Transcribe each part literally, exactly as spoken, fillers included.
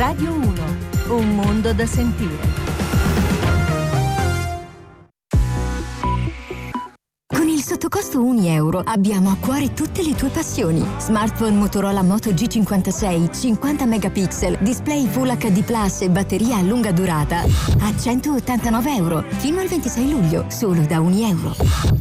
Radio uno, un mondo da sentire. Con il sottocosto un euro abbiamo a cuore tutte le tue passioni. Smartphone Motorola Moto G cinquantasei, cinquanta megapixel, display Full acca di Plus e batteria a lunga durata a centottantanove euro fino al ventisei luglio, solo da un euro.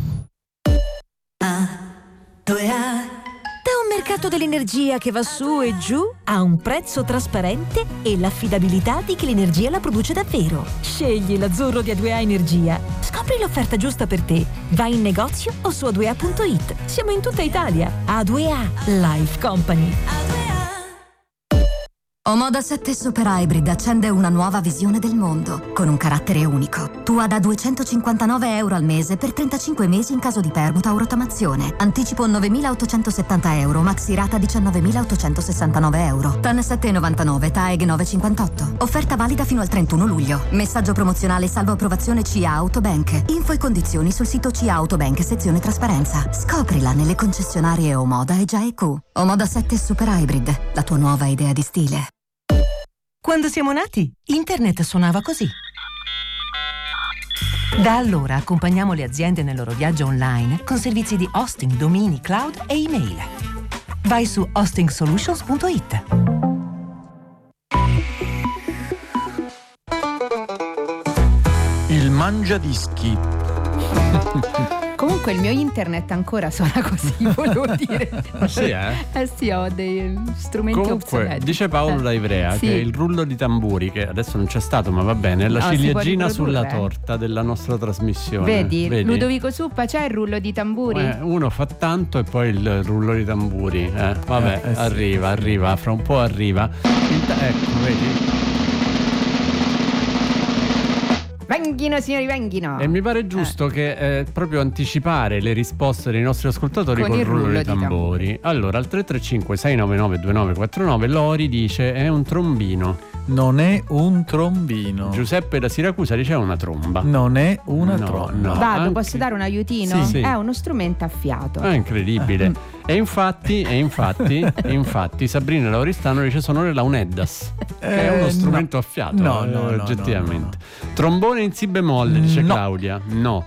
Ah, dove ah. Da un mercato dell'energia che va su e giù a un prezzo trasparente e l'affidabilità di chi l'energia la produce davvero. Scegli l'azzurro di A due A Energia. Scopri l'offerta giusta per te. Vai in negozio o su a due a punto it. Siamo in tutta Italia. A due A Life Company. Omoda sette Super Hybrid accende una nuova visione del mondo, con un carattere unico. Tua da duecentocinquantanove euro al mese per trentacinque mesi in caso di permuta o rottamazione. Anticipo novemilaottocentosettanta euro, maxi rata diciannovemilaottocentosessantanove euro. T A N sette virgola novantanove, T A E G nove virgola cinquantotto. Offerta valida fino al trentuno luglio. Messaggio promozionale salvo approvazione C A Autobank. Info e condizioni sul sito C A Autobank, sezione trasparenza. Scoprila nelle concessionarie Omoda e G A E Q. Omoda sette Super Hybrid, la tua nuova idea di stile. Quando siamo nati, internet suonava così. Da allora accompagniamo le aziende nel loro viaggio online con servizi di hosting, domini, cloud e email. Vai su hosting solutions punto it. Il mangiadischi. Comunque il mio internet ancora suona così, volevo dire. Sì, eh? Eh sì, ho dei strumenti Comunque, obsoleti. dice Paolo eh. da Ivrea sì. che il rullo di tamburi, che adesso non c'è stato ma va bene, è la No, ciliegina sulla torta della nostra trasmissione. Vedi, Vedi? Ludovico Suppa, c'è il rullo di tamburi? Eh, uno fa tanto e poi il rullo di tamburi. Eh, vabbè, Eh, eh sì. arriva, arriva, fra un po' arriva. Inta- ecco, vedi? Venghino, signori, venghino. E mi pare giusto eh. che eh, proprio anticipare le risposte dei nostri ascoltatori Con col il rullo, rullo di di tamburi. tamburi. Allora, al tre tre cinque sei nove nove due nove quattro nove Lori dice è un trombino. Non è un trombino. Giuseppe da Siracusa dice è una tromba. Non è una No, tromba. no. Vado, anche- posso dare un aiutino? Sì, sì. È uno strumento a fiato. È incredibile. E infatti, e infatti, e infatti Sabrina Lauristano dice sono le launeddas, che è uno Eh, strumento no. a fiato, No, eh, no, no, oggettivamente. no, Trombone in si bemolle, dice No. Claudia. No.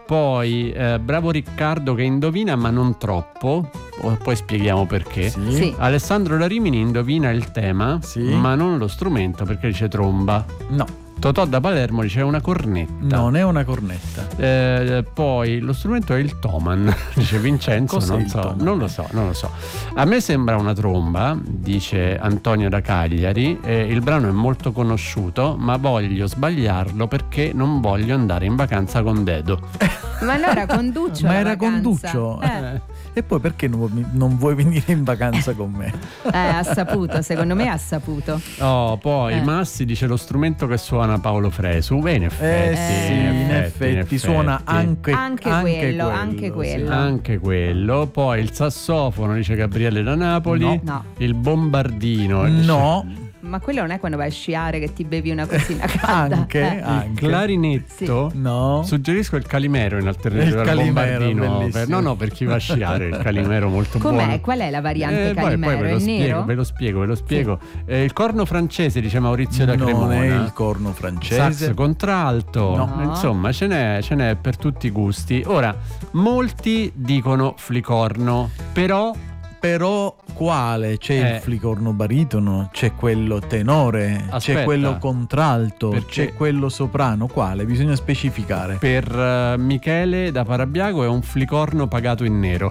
Poi eh, bravo Riccardo che indovina ma non troppo. O- poi spieghiamo perché. Sì. Sì. Alessandro da Rimini indovina il tema, Sì. ma non lo strumento perché dice tromba. No, Totò da Palermo dice una cornetta. non è una cornetta. Eh, poi lo strumento è il toman, dice Vincenzo. Cos'è non il so, toman? non lo so, non lo so. A me sembra una tromba, dice Antonio da Cagliari. Eh, il brano è molto conosciuto, ma voglio sbagliarlo perché non voglio andare in vacanza con Dedo. Ma allora con Duccio Ma la era con vacanza. Duccio? Eh, E poi perché non, non vuoi venire in vacanza con me? eh, ha saputo, secondo me ha saputo. Oh, poi Eh. Massi dice lo strumento che suona Paolo Fresu. Beh, in effetti, Eh sì, in effetti, suona anche, Anche quello, anche quello. sì. Anche quello. Poi il sassofono, dice Gabriele da Napoli. No. No, Il bombardino. dice- No, ma quello non è quando vai a sciare che ti bevi una cosina calda. anche, Eh. Il anche. clarinetto. No. Suggerisco il calimero in alternativa Il al calimero, bombardino. bellissimo. Per- no, no, per chi va a sciare, il calimero molto Com'è? buono. Qual è la variante Eh, poi- calimero? poi ve lo È spiego, nero? ve lo spiego, ve lo spiego. Eh, il corno francese, dice Maurizio da Non Cremona. è il corno Sax francese. contralto. No. Insomma, ce n'è, ce n'è per tutti i gusti. Ora, molti dicono flicorno, però Però quale? C'è Eh. il flicorno baritono, c'è quello tenore, Aspetta. c'è quello contralto, Perché- c'è quello soprano. Quale? Bisogna specificare. per eh, Michele da Parabiago è un flicorno pagato in nero.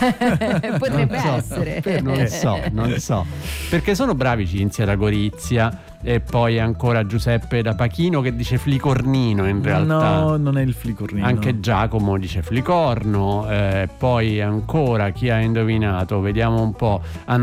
Potrebbe Non so, essere. per- non so, non so. Perché sono bravi Cinzia da Gorizia e poi ancora Giuseppe da Pachino che dice flicornino in realtà. No, non è il flicornino. Anche Giacomo dice flicorno, eh, poi ancora chi ha indovinato, vediamo un po'.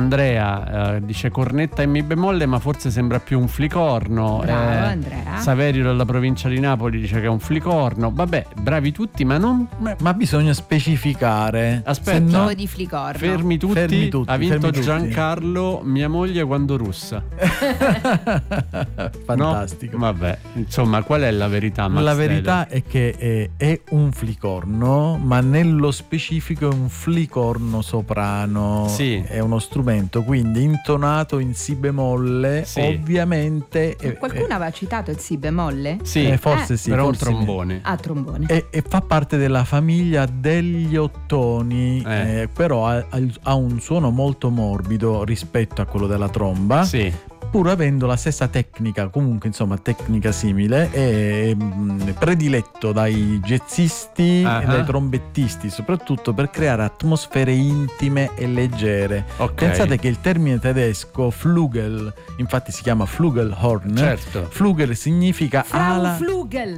Andrea eh, dice cornetta in mi bemolle, ma forse sembra più un flicorno. Bravo, Eh, Andrea. Saverio dalla provincia di Napoli dice che è un flicorno. Vabbè, bravi tutti, ma non. Ma, ma bisogna specificare. Aspetta. Se no- Tipo di flicorno. Fermi tutti, Fermi tutti, ha vinto fermi tutti. Giancarlo, mia moglie quando russa. Fantastico. No? Vabbè, insomma, qual è la verità, Max La verità Taylor? è che è, è un flicorno, ma nello specifico è un flicorno soprano. Sì. È uno strumento, quindi intonato in si bemolle, Sì. ovviamente. è- Qualcuno è- aveva citato il si bemolle? Sì, eh, forse Eh, sì, però un forse sì. trombone. Ah, trombone. E, e fa parte della famiglia degli ottoni, Eh. eh, però ha, ha un suono molto morbido rispetto a quello della tromba, Sì. pur avendo la stessa tecnica, comunque insomma tecnica simile, è mm, prediletto dai jazzisti Ah. e dai trombettisti, soprattutto per creare atmosfere intime e leggere. Ok. Pensate che il termine tedesco Flügel, infatti si chiama Flugelhorn, Certo. Flügel significa Frau ala. Flugel.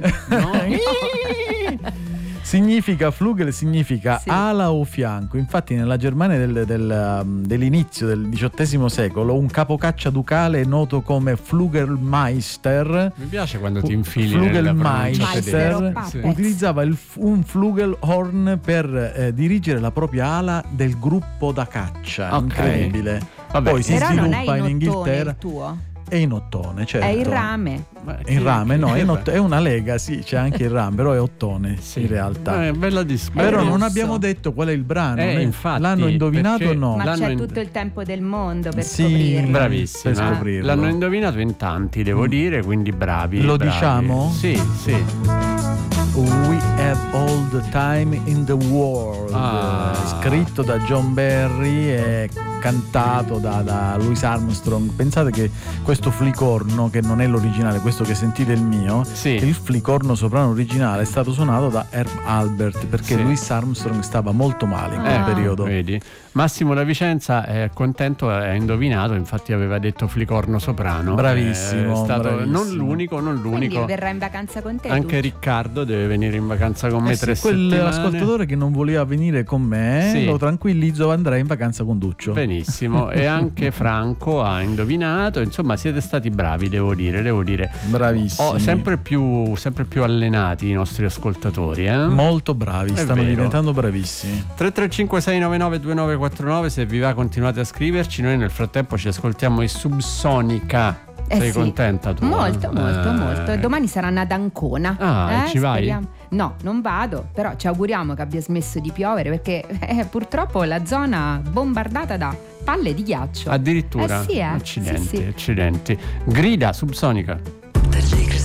Significa Flügel significa Sì. ala o fianco. Infatti nella Germania del- del, um, dell'inizio del diciottesimo secolo un capocaccia ducale noto come Flügelmeister, Mi piace quando ti infili nella pronuncia Flügelmeister tedesca. Sì. utilizzava il f- un Flugelhorn per eh, dirigere la propria ala del gruppo da caccia. Ok. Incredibile. Vabbè, Poi si Però non è sviluppa in in ottone Inghilterra. il tuo, È in ottone, certo. è in rame. Ma È in che- rame, no, che- è, in ott- è una lega, sì, c'è anche il rame, però è ottone Sì. in realtà. Eh, bella dis- Però bella non dis- abbiamo detto qual è il brano. Eh, né? infatti, L'hanno indovinato perché- o no? Ma L'hanno c'è in- tutto il tempo del mondo per Sì, scoprirlo. Bravissima. Per scoprirlo. L'hanno indovinato in tanti, devo dire, quindi bravi. Lo bravi. diciamo? Sì, sì. We Have All the Time in the World, Ah. scritto da John Barry e cantato da, da Louis Armstrong. Pensate che questo flicorno, che non è l'originale, questo che sentite è il mio, Sì. il flicorno soprano originale è stato suonato da Herb Albert, perché Sì. Louis Armstrong stava molto male in quel Ah. periodo. Vedi? Massimo da Vicenza è contento, ha indovinato, infatti aveva detto flicorno soprano. Bravissimo, È stato bravissimo. non l'unico, non Quindi l'unico. verrà in vacanza con te. Anche tu? Riccardo deve venire in vacanza con me Eh sì, tre quel- settimane. l'ascoltatore che non voleva venire con me, Sì. lo tranquillizzo, andrà in vacanza con Duccio. Benissimo, e anche Franco ha indovinato, insomma siete stati bravi, devo dire, devo dire. Bravissimi. Oh, sempre più, sempre più allenati i nostri ascoltatori, eh? Molto bravi, È stanno vero. diventando bravissimi. tre tre cinque sei nove nove due nove quattro nove, se vi va continuate a scriverci, noi nel frattempo ci ascoltiamo i Subsonica. Eh Sei sì. contenta tu? Molto, molto, Eh. molto. E domani saranno ad Ancona. Ah, Eh, ci vai? speriamo. No, non vado, però ci auguriamo che abbia smesso di piovere perché eh, purtroppo la zona bombardata da palle di ghiaccio. Addirittura? Eh sì, eh. Accidenti, Sì, sì. accidenti. Grida Subsonica.